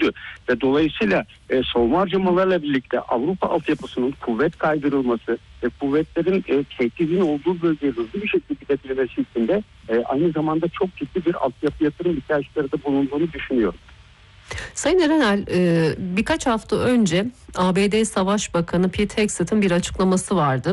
düştü ve dolayısıyla savunma harcamalarıyla birlikte Avrupa altyapısının kuvvet kaydırılması ve kuvvetlerin tehdidin olduğu bölgeye hızlı bir şekilde gidebilmesi için de aynı zamanda çok ciddi bir altyapı yatırım ihtiyaçları da bulunduğunu düşünüyorum. Sayın Erenel, birkaç hafta önce ABD Savaş Bakanı Pete Hegseth'in bir açıklaması vardı.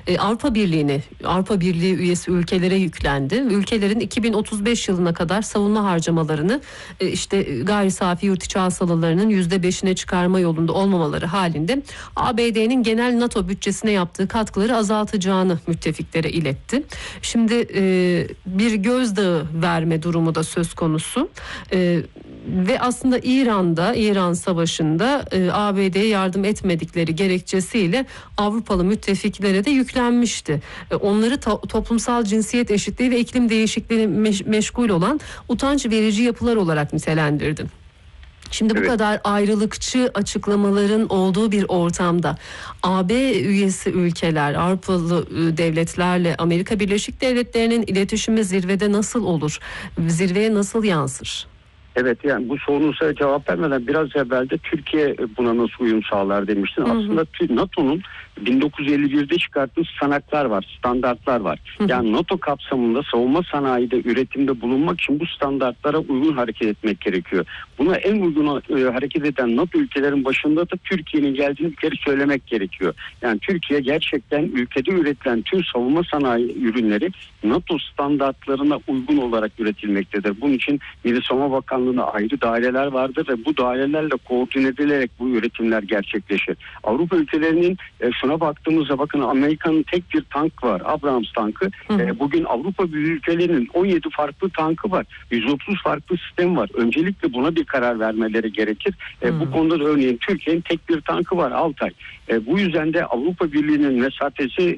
Avrupa Birliği üyesi ülkelere yüklendi. Ülkelerin 2035 yılına kadar savunma harcamalarını gayri safi yurt içi hasılalarının %5'ine çıkarma yolunda olmamaları halinde ABD'nin genel NATO bütçesine yaptığı katkıları azaltacağını müttefiklere iletti. Şimdi bir gözdağı verme durumu da söz konusu. Ve aslında İran Savaşı'nda ABD'ye yardım etmedikleri gerekçesiyle Avrupalı müttefiklere de yüklenmişti. Onları toplumsal cinsiyet eşitliği ve iklim değişikliği meşgul olan utanç verici yapılar olarak nitelendirdi. Şimdi bu kadar ayrılıkçı açıklamaların olduğu bir ortamda AB üyesi ülkeler, Avrupalı devletlerle Amerika Birleşik Devletleri'nin iletişimi zirvede nasıl olur? Zirveye nasıl yansır? Evet, yani bu sorunuza cevap vermeden biraz evvel de Türkiye buna nasıl uyum sağlar demiştin. Aslında NATO'nun 1951'de çıkarttığı standartlar var, standartlar var. Yani NATO kapsamında savunma sanayide, üretimde bulunmak için bu standartlara uygun hareket etmek gerekiyor. Buna en uygun hareket eden NATO ülkelerin başında da Türkiye'nin geldiğini bir kere söylemek gerekiyor. Yani Türkiye gerçekten ülkede üretilen tüm savunma sanayi ürünleri NATO standartlarına uygun olarak üretilmektedir. Bunun için Milli Savunma Bakanlığı'na ayrı daireler vardır ve bu dairelerle koordine edilerek bu üretimler gerçekleşir. Avrupa ülkelerinin şuna baktığımızda bakın, Amerika'nın tek bir tank var, Abrams tankı. Bugün Avrupa ülkelerinin 17 farklı tankı var. 130 farklı sistem var. Öncelikle buna bir karar vermeleri gerekir. Bu konuda da örneğin Türkiye'nin tek bir tankı var, Altay. Bu yüzden de Avrupa Birliği'nin mesafesi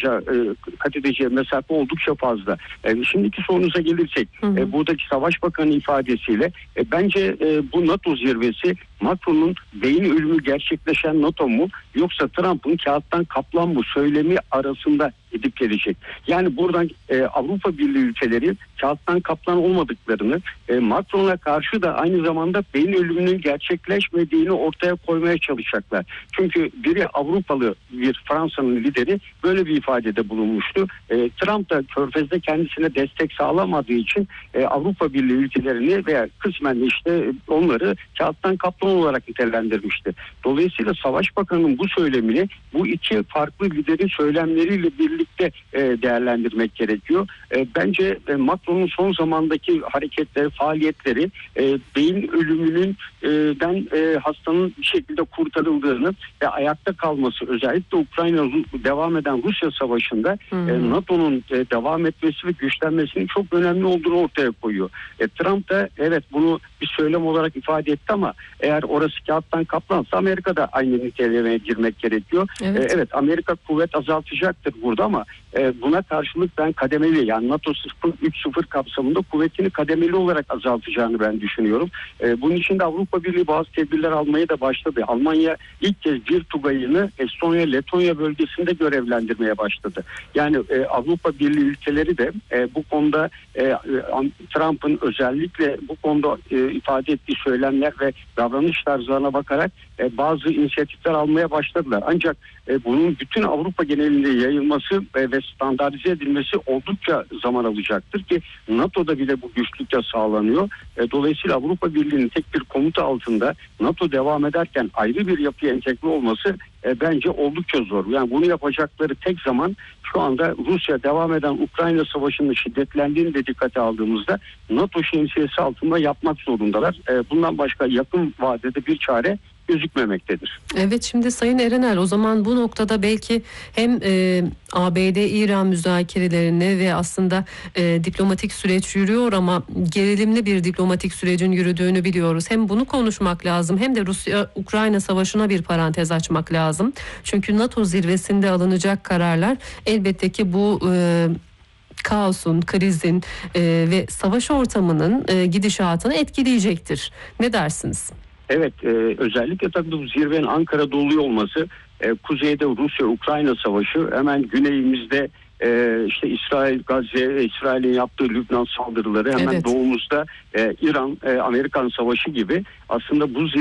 kat edeceği mesafe oldukça fazla. Şimdiki sorunuza gelirsek, buradaki Savaş Bakanı ifadesiyle bence bu NATO zirvesi Macron'un beyin ölümü gerçekleşen NATO mu yoksa Trump'ın kağıttan kaplan mı söylemi arasında gidip gelecek. Yani buradan Avrupa Birliği ülkeleri kağıttan kaplan olmadıklarını, Macron'a karşı da aynı zamanda beyin ölümünün gerçekleşmediğini ortaya koymaya çalışacaklar. Çünkü biri Avrupalı, bir Fransa'nın lideri böyle bir ifadede bulunmuştu. Trump da Körfez'de kendisine destek sağlamadığı için Avrupa Birliği ülkelerini veya kısmen onları kağıttan kaplan olarak nitelendirmişti. Dolayısıyla Savaş Bakanı'nın bu söylemini bu iki farklı liderin söylemleriyle birlikte değerlendirmek gerekiyor. Bence Macron'un son zamandaki hareketleri, faaliyetleri beyin ölümünden hastanın bir şekilde kurtarıldığını ve ayakta kalması, özellikle Ukrayna devam eden Rusya savaşında NATO'nun devam etmesi ve güçlenmesinin çok önemli olduğunu ortaya koyuyor. Trump da evet bunu bir söylem olarak ifade etti ama eğer orası kağıttan kaplansa Amerika'da aynı nitelemeye girmek gerekiyor. Evet, Amerika kuvvet azaltacaktır burada ama buna karşılık ben kademeli, yani NATO 3.0 kapsamında kuvvetini kademeli olarak azaltacağını ben düşünüyorum. Bunun için de Avrupa Birliği bazı tedbirler almaya da başladı. Almanya ilk kez bir tugayını Estonya, Letonya bölgesinde görevlendirmeye başladı. Yani Avrupa Birliği ülkeleri de bu konuda Trump'ın özellikle bu konuda ifade ettiği söylemler ve davranış tarzlarına bakarak bazı inisiyatifler almaya başladılar. Ancak bunun bütün Avrupa genelinde yayılması ve standartize edilmesi oldukça zaman alacaktır ki NATO'da bile bu güçlükle sağlanıyor. Dolayısıyla Avrupa Birliği'nin tek bir komuta altında NATO devam ederken ayrı bir yapıya entegre olması bence oldukça zor. Yani bunu yapacakları tek zaman şu anda Rusya devam eden Ukrayna Savaşı'nın şiddetlendiğini de dikkate aldığımızda NATO şemsiyesi altında yapmak zorundalar. Bundan başka yakın vadede bir çare gözükmemektedir. Evet, şimdi Sayın Erenel, o zaman bu noktada belki hem ABD-İran müzakerelerine ve aslında diplomatik süreç yürüyor ama gerilimli bir diplomatik sürecin yürüdüğünü biliyoruz. Hem bunu konuşmak lazım hem de Rusya-Ukrayna savaşına bir parantez açmak lazım. Çünkü NATO zirvesinde alınacak kararlar elbette ki bu kaosun, krizin ve savaş ortamının gidişatını etkileyecektir. Ne dersiniz? Evet, özellikle tabii bu zirvenin Ankara'da oluyor olması, kuzeyde Rusya-Ukrayna savaşı, hemen güneyimizde İsrail, Gazze, İsrail'in yaptığı Lübnan saldırıları, hemen doğumuzda İran, Amerikan savaşı gibi aslında bu